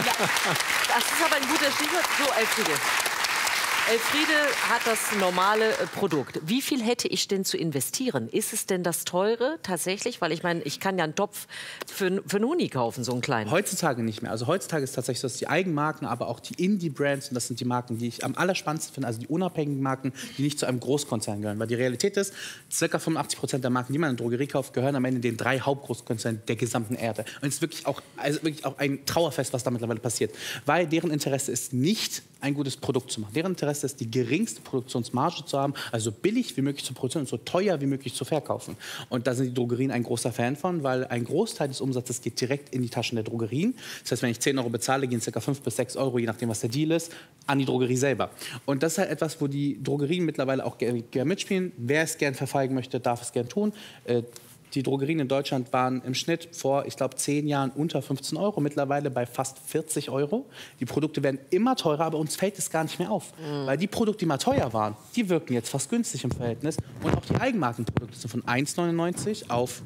ist aber ein guter Stichwort. So, Elfriede. Elfriede hat das normale äh, Produkt. Wie viel hätte ich denn zu investieren? Ist es denn das teure tatsächlich? Weil ich meine, ich kann ja einen Topf für, für einen Huni kaufen, so einen kleinen. Heutzutage nicht mehr. Also heutzutage ist tatsächlich so, dass die Eigenmarken, aber auch die Indie-Brands, und das sind die Marken, die ich am allerspannendsten finde, also die unabhängigen Marken, die nicht zu einem Großkonzern gehören. Weil die Realität ist, ca. fünfundachtzig Prozent der Marken, die man in der Drogerie kauft, gehören am Ende den drei Hauptgroßkonzernen der gesamten Erde. Und es ist wirklich auch, also wirklich auch ein Trauerfest, was da mittlerweile passiert. Weil deren Interesse ist nicht, ein gutes Produkt zu machen. Deren Interesse ist, die geringste Produktionsmarge zu haben, also so billig wie möglich zu produzieren und so teuer wie möglich zu verkaufen. Und da sind die Drogerien ein großer Fan von, weil ein Großteil des Umsatzes geht direkt in die Taschen der Drogerien. Das heißt, wenn ich zehn Euro bezahle, gehen ca. fünf bis sechs Euro, je nachdem, was der Deal ist, an die Drogerie selber. Und das ist halt etwas, wo die Drogerien mittlerweile auch gerne gern mitspielen. Wer es gern verfolgen möchte, darf es gern tun. Äh, Die Drogerien in Deutschland waren im Schnitt vor, ich glaube, zehn Jahren unter fünfzehn Euro, mittlerweile bei fast vierzig Euro. Die Produkte werden immer teurer, aber uns fällt es gar nicht mehr auf. Mhm. Weil die Produkte, die mal teuer waren, die wirken jetzt fast günstig im Verhältnis. Und auch die Eigenmarkenprodukte sind von eins neunundneunzig auf...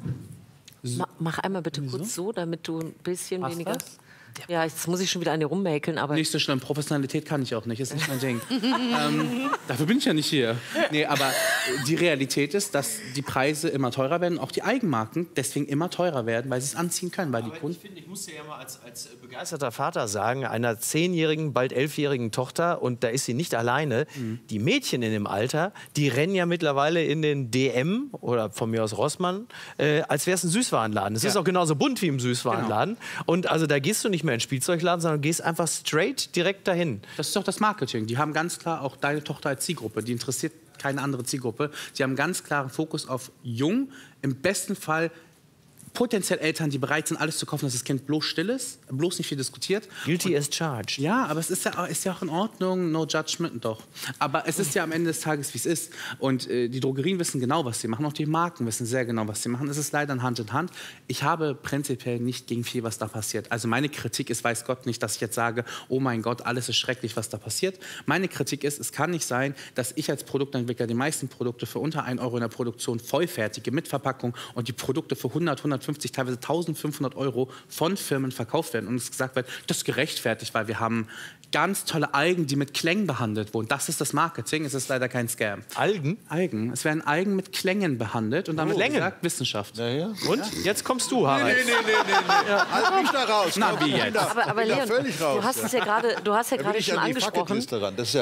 Ma mach einmal bitte kurz so, damit du ein bisschen Passt weniger... das? Ja, jetzt muss ich schon wieder an dir rummäkeln, aber... Nicht so schlimm, Professionalität kann ich auch nicht, ist nicht mein Ding. ähm, dafür bin ich ja nicht hier. Nee, aber die Realität ist, dass die Preise immer teurer werden, auch die Eigenmarken deswegen immer teurer werden, weil sie es anziehen können. Weil die Aber Kunden ich finde, ich muss dir ja mal als, als begeisterter Vater sagen, einer zehnjährigen, bald elfjährigen Tochter, und da ist sie nicht alleine, mhm. die Mädchen in dem Alter, die rennen ja mittlerweile in den D M oder von mir aus Rossmann, äh, als wäre es ein Süßwarenladen. Es Ja. ist auch genauso bunt wie im Süßwarenladen. Genau. Und also da gehst du nicht mehr in den Spielzeugladen, sondern gehst einfach straight direkt dahin. Das ist doch das Marketing. Die haben ganz klar auch deine Tochter als Zielgruppe. Die interessiert keine andere Zielgruppe. Sie haben ganz klaren Fokus auf jung, im besten Fall potenziell Eltern, die bereit sind, alles zu kaufen, dass das Kind bloß still ist, bloß nicht viel diskutiert. Guilty as charged. Ja, aber es ist ja, ist ja auch in Ordnung, no judgment doch. Aber es ist ja am Ende des Tages, wie es ist. Und äh, die Drogerien wissen genau, was sie machen. Auch die Marken wissen sehr genau, was sie machen. Es ist leider Hand in Hand. Ich habe prinzipiell nicht gegen viel, was da passiert. Also meine Kritik ist, weiß Gott nicht, dass ich jetzt sage, oh mein Gott, alles ist schrecklich, was da passiert. Meine Kritik ist, es kann nicht sein, dass ich als Produktentwickler die meisten Produkte für unter ein Euro in der Produktion vollfertige, mit Verpackung, und die Produkte für hundert, fünfhundertfünfzig, teilweise eintausendfünfhundert Euro von Firmen verkauft werden und es gesagt wird, das ist gerechtfertigt, weil wir haben ganz tolle Algen, die mit Klängen behandelt wurden. Das ist das Marketing, es ist leider kein Scam. Algen? Algen. Es werden Algen mit Klängen behandelt und damit Klängen? gesagt Wissenschaft. Ja, ja. Und? Jetzt kommst du, Harald. Nee, nee, nee, nee, nee. Ja. Halt mich da raus. Na, Komm, wie ich bin jetzt? da- Aber, aber ich bin da Leon, völlig raus. du hast es ja gerade, du hast ja Da bin gerade ich schon an die angesprochen. Bucketliste ran. Das ist ja,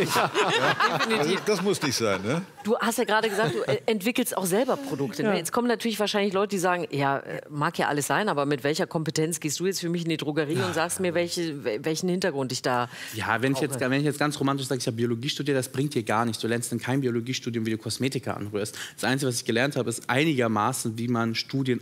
ja. Also, das muss nicht sein, ne? Du hast ja gerade gesagt, du äh, entwickelst auch selber Produkte. Ne? Jetzt kommen natürlich wahrscheinlich Leute, die sagen, ja, äh, mag ja alles sein, aber mit welcher Kompetenz gehst du jetzt für mich in die Drogerie und sagst mir, welche, welchen Hintergrund ich da... Ja, wenn ich, jetzt, wenn ich jetzt ganz romantisch sage, ich habe Biologie studiert, das bringt dir gar nichts. Du lernst in keinem Biologiestudium, wie du Kosmetika anrührst. Das Einzige, was ich gelernt habe, ist einigermaßen, wie man Studien,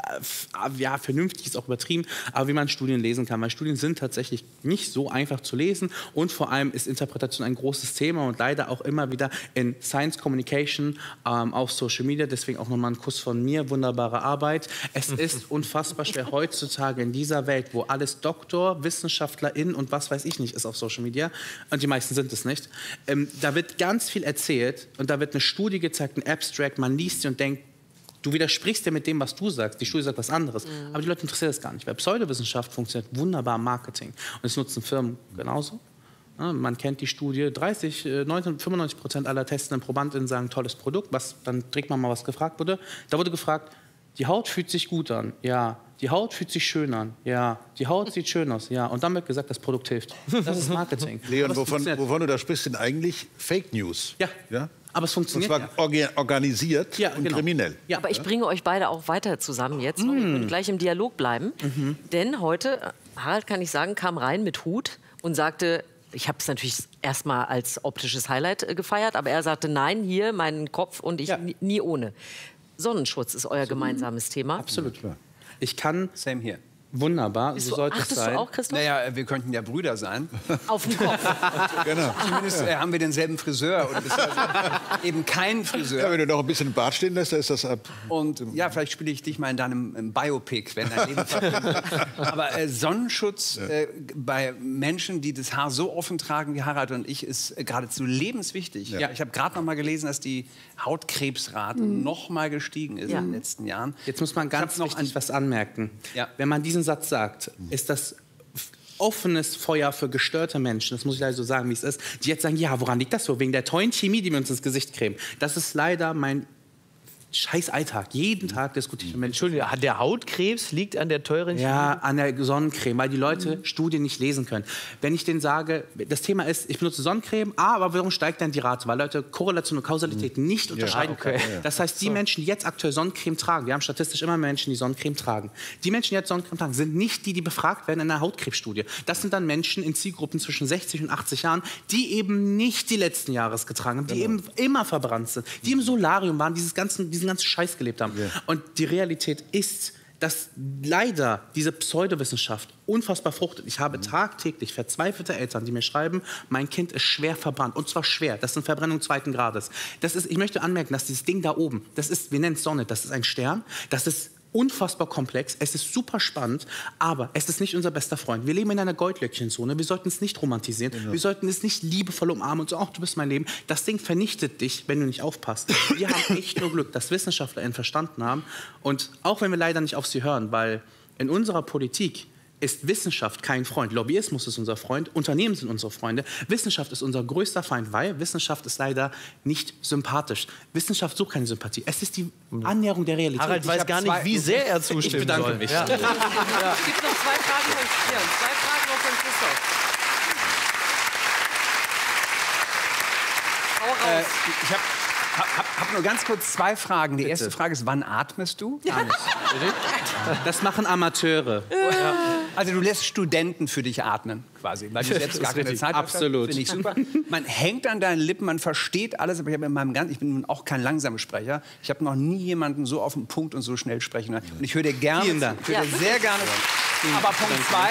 äh, ja, vernünftig ist auch übertrieben, aber wie man Studien lesen kann. Weil Studien sind tatsächlich nicht so einfach zu lesen und vor allem ist Interpretation ein großes Thema und leider auch immer wieder in Science Communication ähm, auf Social Media. Deswegen auch nochmal ein Kuss von mir, wunderbare Arbeit. Es ist unfassbar schwer heutzutage in dieser Welt, wo alles Doktor, WissenschaftlerInnen und was weiß ich nicht ist auf Social Media und die meisten sind es nicht. Ähm, da wird ganz viel erzählt und da wird eine Studie gezeigt, ein Abstract, man liest sie und denkt, du widersprichst ja mit dem, was du sagst. Die Studie sagt was anderes. Mhm. Aber die Leute interessiert das gar nicht, weil Pseudowissenschaft funktioniert wunderbar im Marketing. Und es nutzen Firmen genauso. Ja, man kennt die Studie, dreißig, neunzig, fünfundneunzig Prozent aller testenden ProbandInnen sagen, tolles Produkt. Was, dann trägt man mal, was gefragt wurde. Da wurde gefragt, die Haut fühlt sich gut an. Ja. Die Haut fühlt sich schön an. Ja. Die Haut sieht schön aus. Ja. Und dann wird gesagt, das Produkt hilft. Das ist Marketing. Leon, wovon, wovon du da sprichst, sind eigentlich Fake News. Ja. Ja? Aber es Und funktioniert zwar ja. orga- organisiert Ja, und genau. kriminell. Ja. Aber ich bringe euch beide auch weiter zusammen jetzt. Wir können gleich im Dialog bleiben. Denn heute, äh, Harald, kann ich sagen, kam rein mit Hut und sagte, ich habe es natürlich erstmal als optisches Highlight äh, gefeiert, aber er sagte, nein, hier meinen Kopf und ich Ja. nie, nie ohne. Sonnenschutz ist euer gemeinsames Thema. Absolut. Ich kann Same hier. wunderbar, Bist so du, sollte es achtest sein. du auch, Christoph? Naja, wir könnten ja Brüder sein. Auf den Kopf. Genau. Zumindest äh, haben wir denselben Friseur. Oder beziehungsweise eben keinen Ja, Friseur. wenn du noch ein bisschen im Bart stehen lässt, dann ist das ab. Und ja, vielleicht spiele ich dich mal in deinem im Biopic, wenn dein Leben verfilmt. Aber äh, Sonnenschutz äh, bei Menschen, die das Haar so offen tragen wie Harald und ich, ist äh, geradezu lebenswichtig. Ja. Ich habe gerade noch mal gelesen, dass die Hautkrebsrate noch mal gestiegen ist Ja. in den letzten Jahren. Jetzt muss man ganz noch noch wichtig was anmerken. Ja. Wenn man diesen Satz sagt, ist das f- offenes Feuer für gestörte Menschen, das muss ich leider so sagen, wie es ist, die jetzt sagen, ja, woran liegt das so? Wegen der tollen Chemie, die wir uns ins Gesicht cremen. Das ist leider mein scheiß Alltag. Jeden Tag diskutiere ich mit Menschen. Entschuldigung, der Hautkrebs liegt an der teuren Ja, an der Sonnencreme, weil die Leute Studien nicht lesen können. Wenn ich denen sage, das Thema ist, ich benutze Sonnencreme, ah, aber warum steigt dann die Rate? Weil Leute Korrelation und Kausalität nicht unterscheiden okay. können. Das heißt, die Menschen, die jetzt aktuell Sonnencreme tragen, wir haben statistisch immer Menschen, die Sonnencreme tragen. Die Menschen, die jetzt Sonnencreme tragen, sind nicht die, die befragt werden in einer Hautkrebsstudie. Das sind dann Menschen in Zielgruppen zwischen sechzig und achtzig Jahren, die eben nicht die letzten Jahres getragen haben, die eben immer verbrannt sind, die im Solarium waren, dieses ganzen, diesen ganzen Scheiß gelebt haben. Und die Realität ist, dass leider diese Pseudowissenschaft unfassbar fruchtet. Ich habe tagtäglich verzweifelte Eltern, die mir schreiben, mein Kind ist schwer verbrannt. Und zwar schwer. Das sind Verbrennungen zweiten Grades. Das ist, ich möchte anmerken, dass dieses Ding da oben, das ist, wir nennen es Sonne, das ist ein Stern, das ist unfassbar komplex, es ist super spannend, aber es ist nicht unser bester Freund. Wir leben in einer Goldlöckchenzone, wir sollten es nicht romantisieren, wir sollten es nicht liebevoll umarmen und so, ach, du bist mein Leben. Das Ding vernichtet dich, wenn du nicht aufpasst. Wir haben echt nur Glück, dass WissenschaftlerInnen verstanden haben und auch wenn wir leider nicht auf sie hören, weil in unserer Politik ist Wissenschaft kein Freund. Lobbyismus ist unser Freund, Unternehmen sind unsere Freunde. Wissenschaft ist unser größter Feind, weil Wissenschaft ist leider nicht sympathisch. Wissenschaft sucht keine Sympathie. Es ist die Annäherung der Realität. Harald Ich weiß hab gar nicht, zwei- wie sehr er zustimmen Ich bedanke soll. mich. Ja. Es gibt noch zwei Fragen von, ja, zwei Fragen noch von Christoph. Hau raus. Äh, ich habe hab, hab nur ganz kurz zwei Fragen. Die erste Frage ist, wann atmest du? Gar nicht. Das machen Amateure. Also du lässt Studenten für dich atmen, quasi, weil du selbst gar keine richtig. Zeit hast. Absolut. Finde ich super. Man hängt an deinen Lippen, man versteht alles, aber ich, hab in meinem Gan- ich bin nun auch kein langsamer Sprecher. Ich habe noch nie jemanden so auf den Punkt und so schnell sprechen hören. Und ich höre dir gerne, Vielen Dank. Ich höre dir Ja. sehr gerne. Aber Punkt zwei.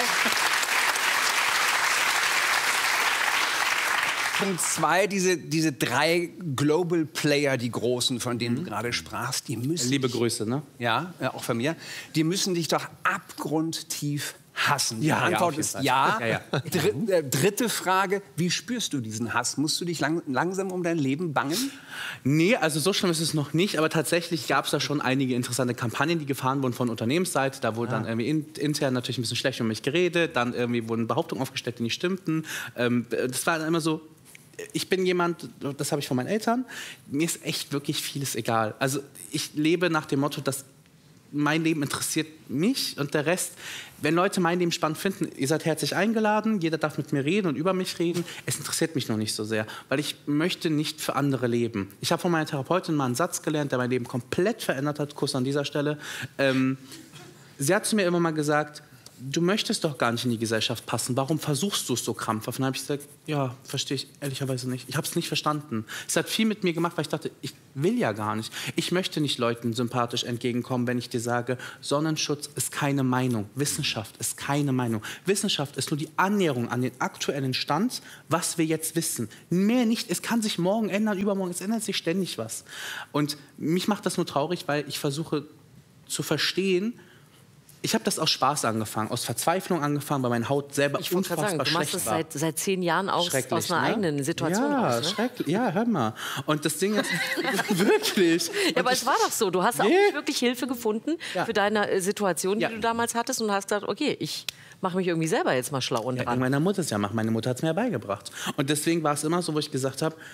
Punkt zwei, diese, diese drei Global Player, die großen, von denen du gerade sprachst, die müssen Liebe Grüße, ne? ja, äh, auch von mir, die müssen dich doch abgrundtief hassen? Die Ja, ja, Antwort auf jeden ist Fall. ja. Ja, ja. Dr äh, dritte Frage, wie spürst du diesen Hass? Musst du dich lang langsam um dein Leben bangen? Nee, also so schlimm ist es noch nicht, aber tatsächlich gab es da schon einige interessante Kampagnen, die gefahren wurden von Unternehmensseite. Da wurde ah. dann irgendwie in, intern natürlich ein bisschen schlecht um mich geredet, dann irgendwie wurden Behauptungen aufgestellt, die nicht stimmten. Ähm, das war dann immer so, ich bin jemand, das habe ich von meinen Eltern, mir ist echt wirklich vieles egal. Also ich lebe nach dem Motto, dass mein Leben interessiert mich und der Rest, wenn Leute mein Leben spannend finden, ihr seid herzlich eingeladen, jeder darf mit mir reden und über mich reden. Es interessiert mich noch nicht so sehr, weil ich möchte nicht für andere leben. Ich habe von meiner Therapeutin mal einen Satz gelernt, der mein Leben komplett verändert hat, Kuss an dieser Stelle. Ähm, sie hat zu mir immer mal gesagt, du möchtest doch gar nicht in die Gesellschaft passen. Warum versuchst du es so krampfhaft? Und dann habe ich gesagt, ja, verstehe ich ehrlicherweise nicht. Ich habe es nicht verstanden. Es hat viel mit mir gemacht, weil ich dachte, ich will ja gar nicht. Ich möchte nicht Leuten sympathisch entgegenkommen, wenn ich dir sage, Sonnenschutz ist keine Meinung. Wissenschaft ist keine Meinung. Wissenschaft ist nur die Annäherung an den aktuellen Stand, was wir jetzt wissen. Mehr nicht. Es kann sich morgen ändern, übermorgen. Es ändert sich ständig was. Und mich macht das nur traurig, weil ich versuche zu verstehen, ich habe das aus Spaß angefangen, aus Verzweiflung angefangen, weil meine Haut selber ich unfassbar sagen, du schlecht machst war. das seit, seit zehn Jahren aus, aus einer ne? eigenen Situation ja, raus. Ne? Schrecklich. Ja, hör mal. Und das Ding ist, wirklich. Ja, aber es war doch so, du hast yeah. auch nicht wirklich Hilfe gefunden ja. für deine äh, Situation, die ja. du damals hattest und hast gesagt, okay, ich mache mich irgendwie selber jetzt mal schlau und ja, dran. Meiner Mutter es ja machen. Meine Mutter hat es mir beigebracht. Und deswegen war es immer so, wo ich gesagt habe,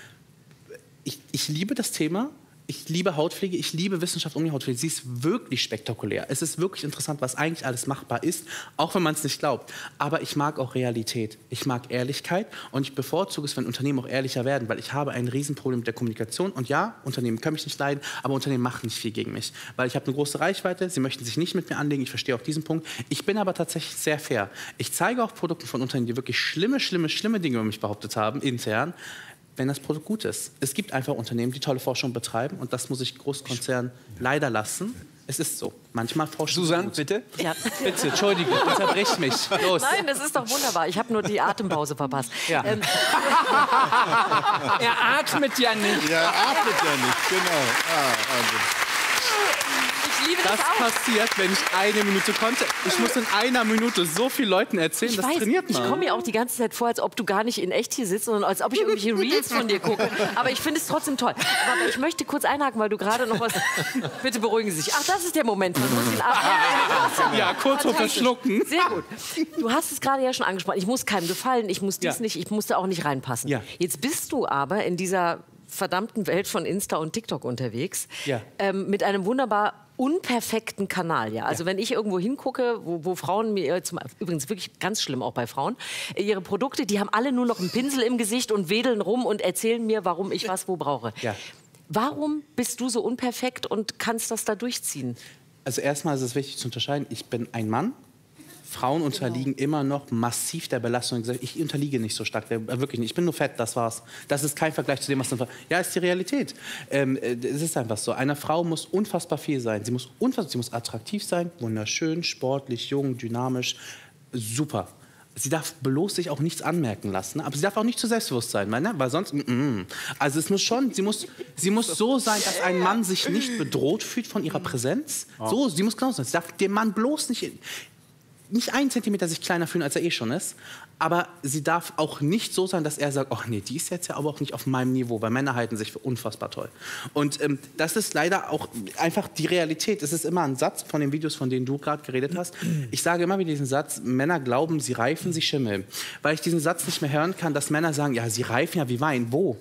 ich, ich liebe das Thema. Ich liebe Hautpflege, ich liebe Wissenschaft um die Hautpflege. Sie ist wirklich spektakulär. Es ist wirklich interessant, was eigentlich alles machbar ist, auch wenn man es nicht glaubt. Aber ich mag auch Realität. Ich mag Ehrlichkeit und ich bevorzuge es, wenn Unternehmen auch ehrlicher werden, weil ich habe ein Riesenproblem mit der Kommunikation. Und ja, Unternehmen können mich nicht leiden, aber Unternehmen machen nicht viel gegen mich. Weil ich habe eine große Reichweite, sie möchten sich nicht mit mir anlegen, ich verstehe auch diesen Punkt. Ich bin aber tatsächlich sehr fair. Ich zeige auch Produkte von Unternehmen, die wirklich schlimme, schlimme, schlimme Dinge über mich behauptet haben, intern, wenn das Produkt gut ist. Es gibt einfach Unternehmen, die tolle Forschung betreiben und das muss ich Großkonzernen leider lassen. Es ist so. Manchmal forschen Susanne, bitte? Ja. Bitte, Entschuldigung, unterbrich mich. Los. Nein, das ist doch wunderbar. Ich habe nur die Atempause verpasst. Ja. Ähm. Er atmet ja nicht. Ja, er atmet ja nicht, genau. Ah, also. Ich liebe das, Das auch. passiert, wenn ich eine Minute konnte. Ich muss in einer Minute so vielen Leuten erzählen, Ich das weiß, trainiert man. ich komme mir auch die ganze Zeit vor, als ob du gar nicht in echt hier sitzt, sondern als ob ich irgendwelche Reels von dir gucke. Aber ich finde es trotzdem toll. Aber ich möchte kurz einhaken, weil du gerade noch was... Bitte beruhigen Sie sich. Ach, das ist der Moment. Man muss ihn atmen. Ja, kurz vor verschlucken. Sehr gut. Du hast es gerade ja schon angesprochen. Ich muss keinem gefallen, ich muss dies Ja. nicht, ich musste auch nicht reinpassen. Ja. Jetzt bist du aber in dieser verdammten Welt von Insta und TikTok unterwegs. Ja. Ähm, mit einem wunderbar unperfekten Kanal, ja. Also Ja. wenn ich irgendwo hingucke, wo, wo Frauen mir, zum, übrigens wirklich ganz schlimm auch bei Frauen, ihre Produkte, die haben alle nur noch einen Pinsel im Gesicht und wedeln rum und erzählen mir, warum ich was wo brauche. Ja. Warum bist du so unperfekt und kannst das da durchziehen? Also erstmal ist es wichtig zu unterscheiden, ich bin ein Mann. Frauen unterliegen immer noch massiv der Belastung. Ich unterliege nicht so stark, wirklich nicht. Ich bin nur fett, das war's. Das ist kein Vergleich zu dem, was... Ja, ist die Realität. Ähm, es ist einfach so. Eine Frau muss unfassbar viel sein. Sie muss, unfassbar, sie muss attraktiv sein, wunderschön, sportlich, jung, dynamisch, super. Sie darf bloß sich auch nichts anmerken lassen, aber sie darf auch nicht zu selbstbewusst sein, weil, ne? weil sonst... Mm -mm. Also es muss schon, sie muss, sie muss so sein, dass ein Mann sich nicht bedroht fühlt von ihrer Präsenz. So, sie muss genau sein. Sie darf den Mann bloß nicht... nicht einen Zentimeter sich kleiner fühlen, als er eh schon ist. Aber sie darf auch nicht so sein, dass er sagt, ach nee, die ist jetzt ja aber auch nicht auf meinem Niveau, weil Männer halten sich für unfassbar toll. Und ähm, das ist leider auch einfach die Realität. Es ist immer ein Satz von den Videos, von denen du gerade geredet hast. Ich sage immer wieder diesen Satz, Männer glauben, sie reifen, sie schimmeln. Weil ich diesen Satz nicht mehr hören kann, dass Männer sagen, ja, sie reifen ja wie Wein. Wo?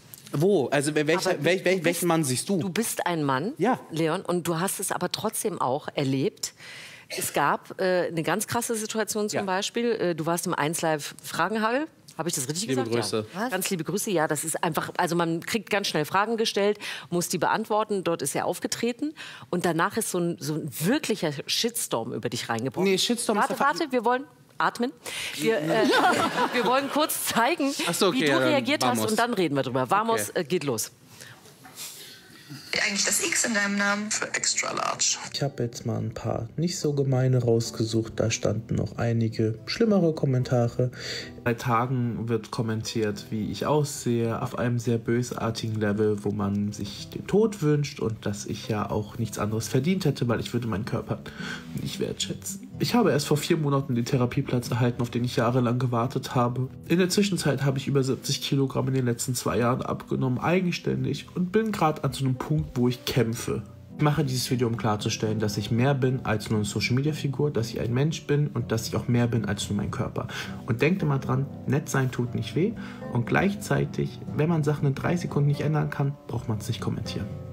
Wo? Also welcher, Aber wel, wel, du welchen bist- Mann siehst du? Du bist ein Mann, Ja. Leon, und du hast es aber trotzdem auch erlebt. Es gab äh, eine ganz krasse Situation zum Ja. Beispiel. Äh, du warst im eins Live Fragenhagel. Habe ich das richtig Liebe gesagt? Grüße. Ja. Ganz liebe Grüße. Ja, das ist einfach, also man kriegt ganz schnell Fragen gestellt, muss die beantworten. Dort ist er aufgetreten. Und danach ist so ein, so ein wirklicher Shitstorm über dich reingebrochen. Nee, Shitstorm ist Warte, einfach- warte, wir wollen atmen. Wir, äh, wir wollen kurz zeigen, Ach so, okay, wie du ja, dann reagiert hast. vamos. Und dann reden wir drüber. Vamos, Okay. äh, geht los. Eigentlich das X in deinem Namen? Für extra large. Ich habe jetzt mal ein paar nicht so gemeine rausgesucht. Da standen noch einige schlimmere Kommentare. Bei Tagen wird kommentiert, wie ich aussehe, auf einem sehr bösartigen Level, wo man sich den Tod wünscht und dass ich ja auch nichts anderes verdient hätte, weil ich würde meinen Körper nicht wertschätzen. Ich habe erst vor vier Monaten den Therapieplatz erhalten, auf den ich jahrelang gewartet habe. In der Zwischenzeit habe ich über siebzig Kilogramm in den letzten zwei Jahren abgenommen, eigenständig, und bin gerade an so einem Punkt, wo ich kämpfe. Ich mache dieses Video, um klarzustellen, dass ich mehr bin als nur eine Social-Media-Figur, dass ich ein Mensch bin und dass ich auch mehr bin als nur mein Körper. Und denkt immer dran, nett sein tut nicht weh und gleichzeitig, wenn man Sachen in drei Sekunden nicht ändern kann, braucht man es nicht kommentieren.